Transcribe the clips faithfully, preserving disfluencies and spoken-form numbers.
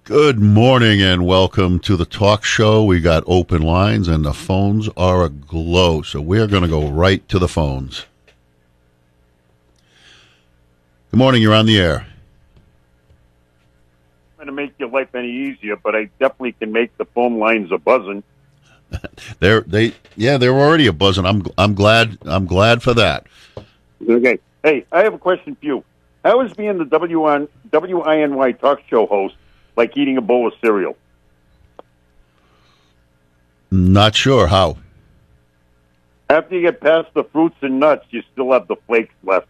Good morning and welcome to the talk show. We got open lines and the phones are aglow, so we're going to go right to the phones. Good morning, you're on the air. I'm going to make your life any easier, but I definitely can make the phone lines a buzzing. they're they yeah, they're already a buzzing. I'm I'm glad I'm glad for that. Okay. Hey, I have a question for you. How is being the W I N Y talk show host like eating a bowl of cereal? Not sure how. After you get past the fruits and nuts, you still have the flakes left.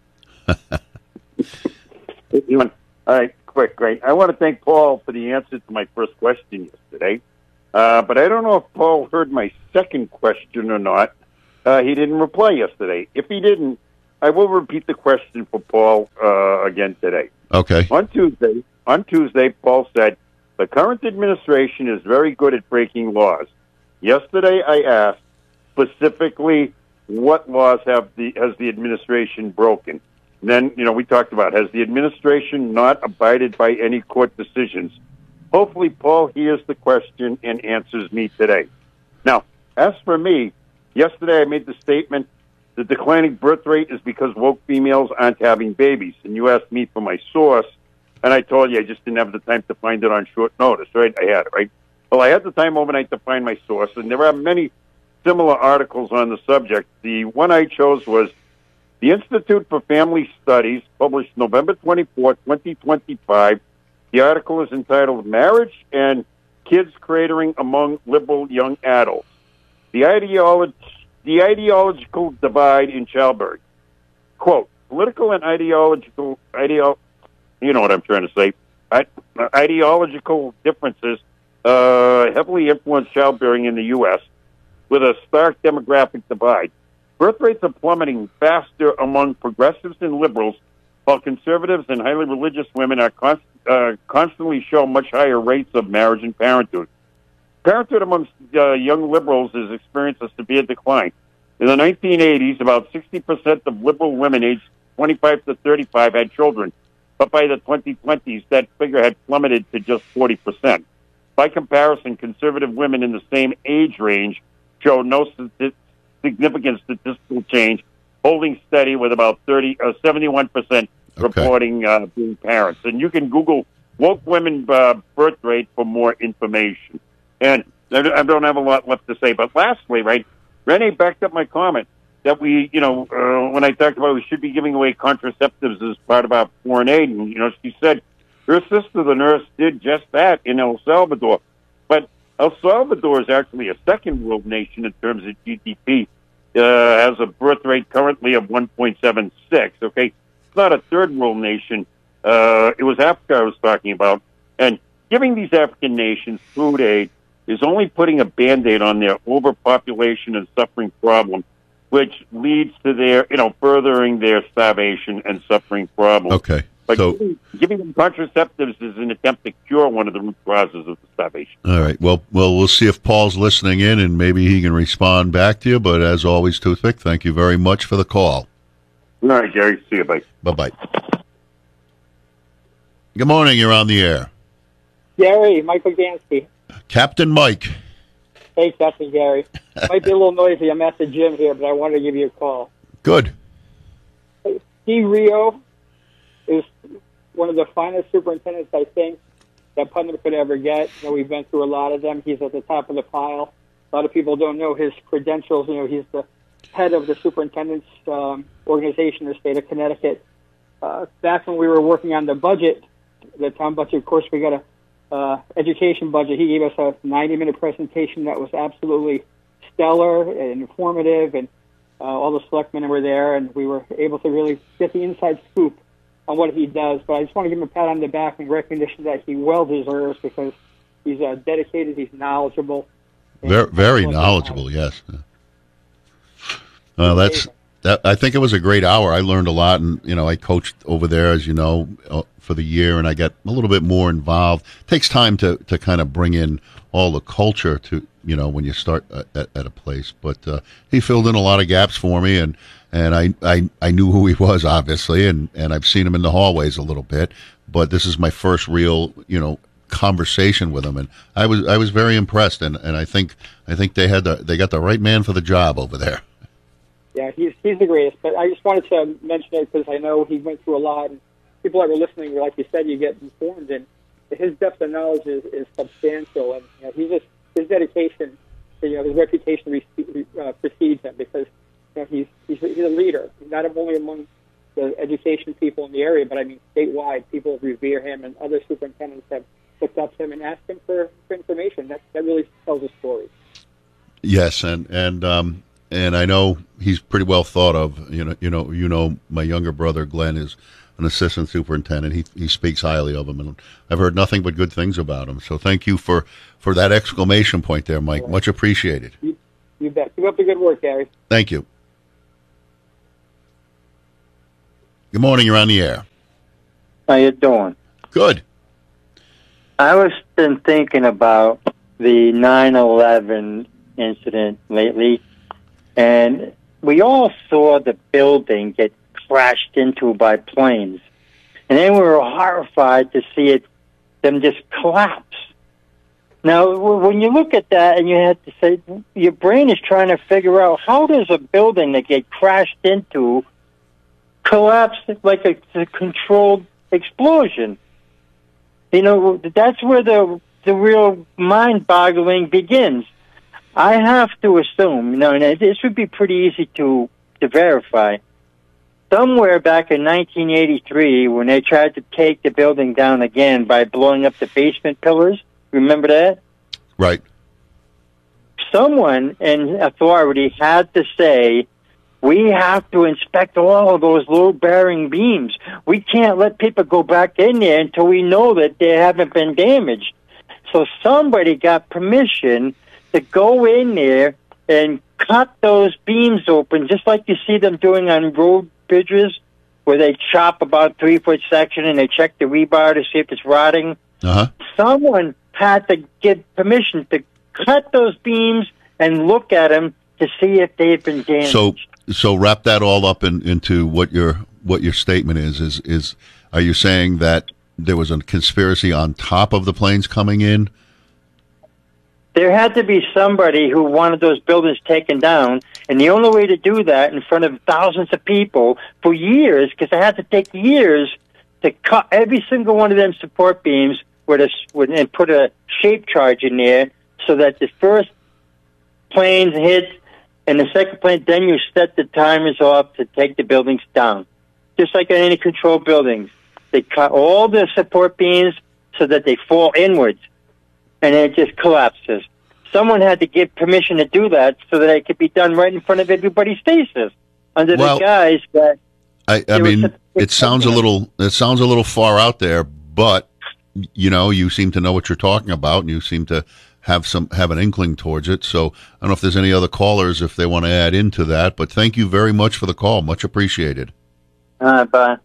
You want, all right, quick, great. I want to thank Paul for the answer to my first question yesterday. Uh, but I don't know if Paul heard my second question or not. Uh, he didn't reply yesterday. If he didn't, I will repeat the question for Paul uh, again today. Okay. On Tuesday, on Tuesday, Paul said, the current administration is very good at breaking laws. Yesterday, I asked specifically what laws have the has the administration broken. And then, you know, we talked about, has the administration not abided by any court decisions? Hopefully, Paul hears the question and answers me today. Now, as for me, yesterday I made the statement, the declining birth rate is because woke females aren't having babies. And you asked me for my source, and I told you I just didn't have the time to find it on short notice, right? I had it, right? Well, I had the time overnight to find my source, and there are many similar articles on the subject. The one I chose was the Institute for Family Studies, published November twenty-fourth, twenty twenty-five. The article is entitled Marriage and Kids Cratering Among Liberal Young Adults. The, ideolo- the ideological divide in childbirth. Quote, political and ideological, ideo- you know what I'm trying to say, I- ideological differences uh, heavily influence childbearing in the U S with a stark demographic divide. Birth rates are plummeting faster among progressives and liberals, while conservatives and highly religious women are const- uh, constantly show much higher rates of marriage and parenthood. Parenthood amongst uh, young liberals has experienced a severe decline. In the nineteen eighties, about sixty percent of liberal women aged twenty-five to thirty-five had children, but by the twenty twenties, that figure had plummeted to just forty percent. By comparison, conservative women in the same age range show no st- significant statistical change, holding steady with about thirty, uh, seventy-one percent reporting uh, being parents. And you can Google woke women uh, birth rate for more information. And I don't have a lot left to say. But lastly, right, Renee backed up my comment that we, you know, uh, when I talked about we should be giving away contraceptives as part of our foreign aid. And, you know, she said her sister, the nurse, did just that in El Salvador. But El Salvador is actually a second world nation in terms of G D P. Uh, has a birth rate currently of one point seven six, okay? It's not a third world nation. Uh, it was Africa I was talking about. And giving these African nations food aid is only putting a Band-Aid on their overpopulation and suffering problem, which leads to their, you know, furthering their starvation and suffering problem. Okay. But so, giving, giving them contraceptives is an attempt to cure one of the root causes of the starvation. All right. Well, well, we'll see if Paul's listening in, and maybe he can respond back to you. But as always, Toothpick, thank you very much for the call. All right, Gary. See you. Bye. Bye-bye. Good morning. You're on the air. Gary, Michael Gansky. Captain Mike. Hey, Captain Gary. Might be a little noisy. I'm at the gym here, but I wanted to give you a call. Good. Steve Rio is one of the finest superintendents, I think, that Putnam could ever get. You know, we've been through a lot of them. He's at the top of the pile. A lot of people don't know his credentials. You know, he's the head of the superintendent's um, organization in the state of Connecticut. Uh, back when we were working on the budget, the town budget, of course, we got a uh, education budget. He gave us a ninety-minute presentation that was absolutely stellar and informative, and uh, all the selectmen were there, and we were able to really get the inside scoop on what he does. But I just want to give him a pat on the back and recognition that he well deserves, because he's uh, dedicated, he's knowledgeable. Very, very knowledgeable, yes. Uh, that's that. I think it was a great hour. I learned a lot, and you know, I coached over there, as you know, uh, for the year, and I got a little bit more involved. It takes time to to kind of bring in all the culture to, you know, when you start at, at a place. But uh, he filled in a lot of gaps for me, and and I, I I knew who he was, obviously, and and I've seen him in the hallways a little bit. But this is my first real, you know, conversation with him, and I was I was very impressed, and, and I think I think they had the they got the right man for the job over there. Yeah, he's he's the greatest. But I just wanted to mention it because I know he went through a lot, and people that were listening, like you said, you get informed, and his depth of knowledge is, is substantial, and you know, he just his dedication, you know, his reputation uh, precedes him because you know he's he's he's a leader, not only among the education people in the area, but I mean statewide, people revere him, and other superintendents have looked up to him and asked him for, for information. That that really tells a story. Yes, and and um, and I know he's pretty well thought of. You know, you know, you know, my younger brother Glenn is an assistant superintendent. He he speaks highly of him, and I've heard nothing but good things about him. So thank you for, for that exclamation point there, Mike. Right. Much appreciated. You, you bet. Keep up the good work, Gary. Thank you. Good morning. You're on the air. How you doing? Good. I was been thinking about the nine eleven incident lately, and we all saw the building get crashed into by planes, and then we were horrified to see it, them just collapse. Now, when you look at that, and you have to say, your brain is trying to figure out how does a building that get crashed into collapse like a, a controlled explosion? You know, that's where the the real mind-boggling begins. I have to assume, you know, and this would be pretty easy to to verify. Somewhere back in nineteen eighty-three, when they tried to take the building down again by blowing up the basement pillars, remember that? Right. Someone in authority had to say, we have to inspect all of those load-bearing beams. We can't let people go back in there until we know that they haven't been damaged. So somebody got permission to go in there and cut those beams open, just like you see them doing on road bridges, where they chop about three-foot section and they check the rebar to see if it's rotting. Uh-huh. Someone had to get permission to cut those beams and look at them to see if they've been damaged. So, so wrap that all up in, into what your what your statement is. Is is are you saying that there was a conspiracy on top of the planes coming in? There had to be somebody who wanted those buildings taken down, and the only way to do that in front of thousands of people for years, because it had to take years to cut every single one of them support beams with a, with, and put a shape charge in there so that the first planes hit and the second plane, then you set the timers off to take the buildings down. Just like in any controlled buildings. They cut all the support beams so that they fall inwards, and it just collapses. Someone had to give permission to do that so that it could be done right in front of everybody's faces, under well, the guise that. I, I mean, it sounds a little. It sounds a little far out there, but you know, you seem to know what you're talking about, and you seem to have some have an inkling towards it. So I don't know if there's any other callers if they want to add into that. But thank you very much for the call. Much appreciated. All right, bye.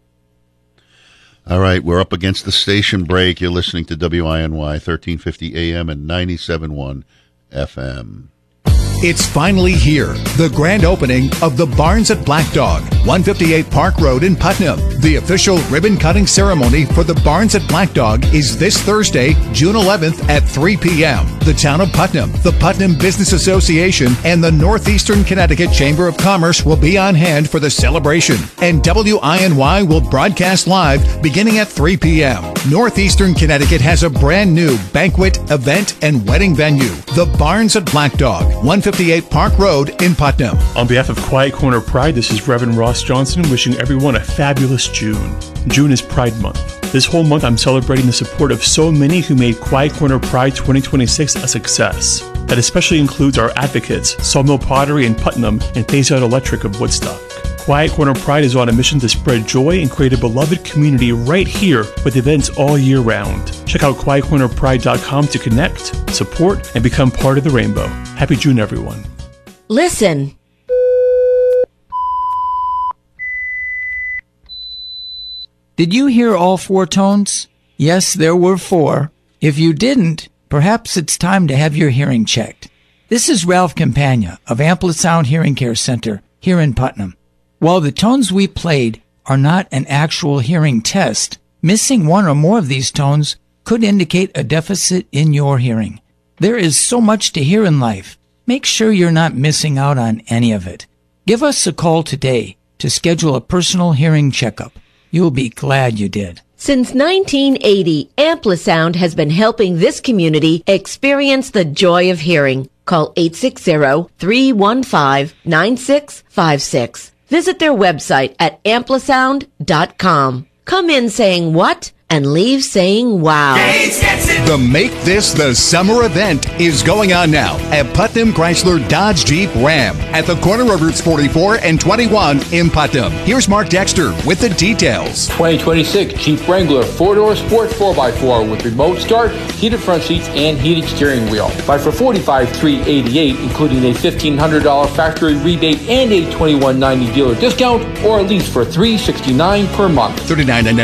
All right, we're up against the station break. You're listening to W I N Y, thirteen fifty A M and ninety-seven point one F M. It's finally here, the grand opening of the Barns at Black Dog, one fifty-eight Park Road in Putnam. The official ribbon-cutting ceremony for the Barns at Black Dog is this Thursday, June eleventh at three p.m. The town of Putnam, the Putnam Business Association, and the Northeastern Connecticut Chamber of Commerce will be on hand for the celebration, and W I N Y will broadcast live beginning at three p.m. Northeastern Connecticut has a brand new banquet, event, and wedding venue, the Barns at Black Dog, one fifty-eight Park Road in Putnam. On behalf of Quiet Corner Pride, this is Reverend Ross Johnson wishing everyone a fabulous June. June is Pride Month. This whole month I'm celebrating the support of so many who made Quiet Corner Pride twenty twenty-six a success. That especially includes our advocates, Sawmill Pottery in Putnam and Phase Out Electric of Woodstock. Quiet Corner Pride is on a mission to spread joy and create a beloved community right here with events all year round. Check out quiet corner pride dot com to connect, support, and become part of the rainbow. Happy June, everyone. Listen. Did you hear all four tones? Yes, there were four. If you didn't, perhaps it's time to have your hearing checked. This is Ralph Campagna of Amplisound Hearing Care Center here in Putnam. While the tones we played are not an actual hearing test, missing one or more of these tones could indicate a deficit in your hearing. There is so much to hear in life. Make sure you're not missing out on any of it. Give us a call today to schedule a personal hearing checkup. You'll be glad you did. Since nineteen eighty, Amplisound has been helping this community experience the joy of hearing. Call eight six zero, three one five, nine six five six. Visit their website at amplisound dot com. Come in saying what and leave saying wow. The Make This the Summer event is going on now at Putnam Chrysler Dodge Jeep Ram at the corner of Routes forty-four and twenty-one in Putnam. Here's Mark Dexter with the details. twenty twenty-six Jeep Wrangler four-door sport four by four with remote start, heated front seats, and heated steering wheel. Buy for forty-five thousand three hundred eighty-eight dollars, including a fifteen hundred dollars factory rebate and a twenty-one ninety dealer discount, or a lease for three hundred sixty-nine dollars per month. thirty-nine ninety-nine